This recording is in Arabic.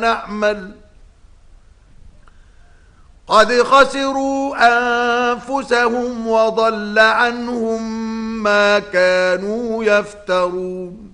نعمل قد خسروا أنفسهم وضل عنهم ما كانوا يفترون